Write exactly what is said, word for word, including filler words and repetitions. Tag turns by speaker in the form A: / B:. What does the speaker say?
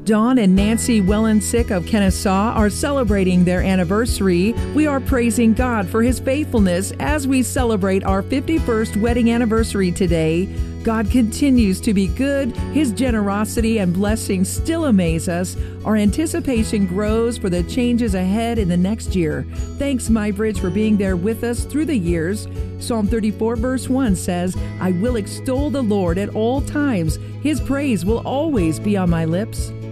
A: Dawn and Nancy Wellensick of Kennesaw are celebrating their anniversary. We are praising God for His faithfulness as we celebrate our fifty-first wedding anniversary today. God continues to be good. His generosity and blessings still amaze us. Our anticipation grows for the changes ahead in the next year. Thanks, MyBridge, for being there with us through the years. Psalm thirty-four verse one says, "I will extol the Lord at all times. His praise will always be on my lips."